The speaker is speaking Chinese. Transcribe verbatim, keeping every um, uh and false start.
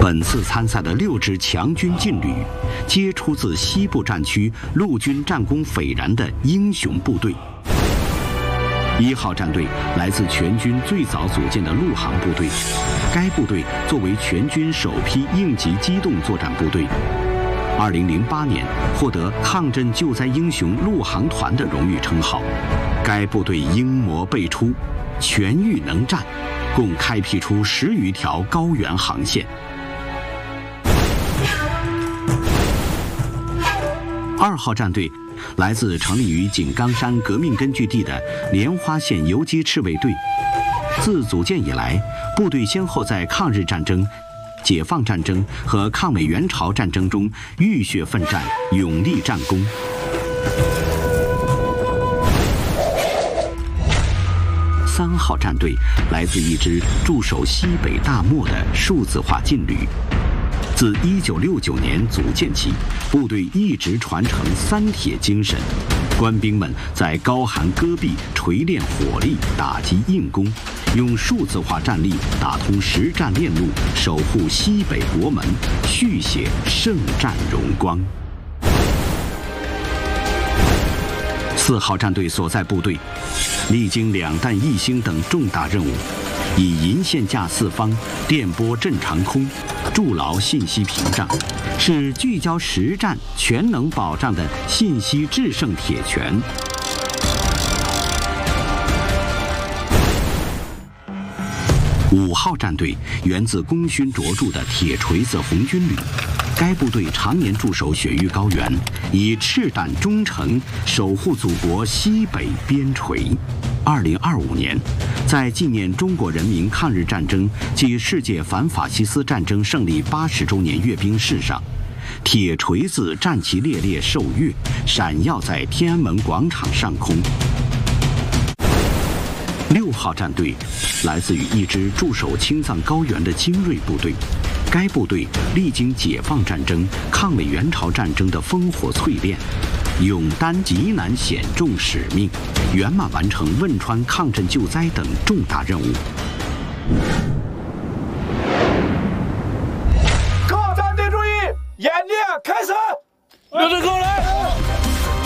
本次参赛的六支强军劲旅，皆出自西部战区陆军战功斐然的英雄部队。一号战队来自全军最早组建的陆航部队，该部队作为全军首批应急机动作战部队，二零零八年获得抗震救灾英雄陆航团的荣誉称号。该部队英模辈出，全域能战，共开辟出十余条高原航线。二号战队来自成立于井冈山革命根据地的莲花县游击赤卫队。自组建以来，部队先后在抗日战争、解放战争和抗美援朝战争中浴血奋战，勇立战功。三号战队来自一支驻守西北大漠的数字化劲旅。自一九六九年组建起，部队一直传承三铁精神，官兵们在高寒戈壁锤炼火力，打击硬攻，用数字化战力打通实战链路，守护西北国门，续写圣战荣光。四号战队所在部队历经两弹一星等重大任务，以银线架四方，电波震长空，筑牢信息屏障，是聚焦实战、全能保障的信息制胜铁拳。五号战队源自功勋卓著的铁锤子红军旅，该部队常年驻守雪域高原，以赤胆忠诚守护祖国西北边陲。二零二五年，在纪念中国人民抗日战争暨世界反法西斯战争胜利八十周年阅兵式上，铁锤子战旗猎猎受阅，闪耀在天安门广场上空。六号战队来自于一支驻守青藏高原的精锐部队，该部队历经解放战争、抗美援朝战争的烽火淬炼，勇担极难险重使命，圆满完成汶川抗震救灾等重大任务。 各战队注意，演练开始！ 刘队哥来。